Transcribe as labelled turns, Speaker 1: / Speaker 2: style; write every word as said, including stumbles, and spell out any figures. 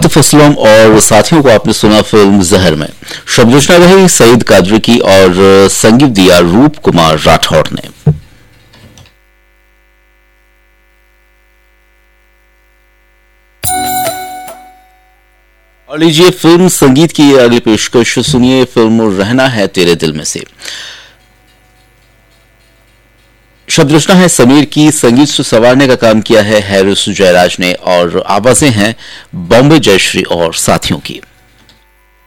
Speaker 1: आतिफ असलम और साथियों को आपने सुना फिल्म जहर में। शब्द रचना रही सईद कादरी की और संगीत दिया रूप कुमार राठौड़ ने। और लीजिए फिल्म संगीत की अगली पेशकश सुनिए। फिल्म रहना है तेरे दिल में से। शब्द रचना है समीर की, संगीत से संवारने का काम किया है हैरिस जयराज ने और आवाजें हैं बॉम्बे जयश्री और साथियों की।